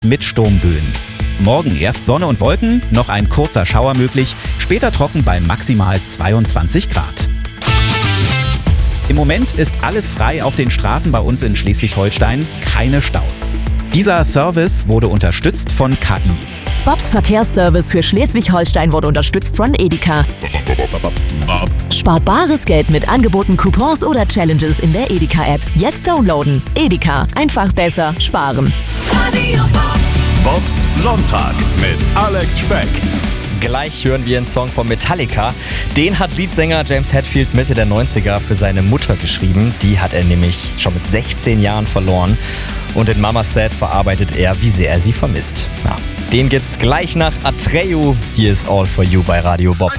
mit Sturmböen. Morgen erst Sonne und Wolken, noch ein kurzer Schauer möglich, später trocken bei maximal 22 Grad. Im Moment ist alles frei auf den Straßen bei uns in Schleswig-Holstein, keine Staus. Dieser Service wurde unterstützt von KI. Bobs Verkehrsservice für Schleswig-Holstein wurde unterstützt von Edeka. Spart bares Geld mit Angeboten, Coupons oder Challenges in der Edeka-App. Jetzt downloaden. Edeka. Einfach besser sparen. Bobs Sonntag mit Alex Speck. Gleich hören wir einen Song von Metallica. Den hat Leadsänger James Hetfield Mitte der 90er für seine Mutter geschrieben. Die hat er nämlich schon mit 16 Jahren verloren. Und in Mama's Sad verarbeitet er, wie sehr er sie vermisst. Ja, den gibt's gleich nach Atreyu. Hier ist All For You bei Radio Bob.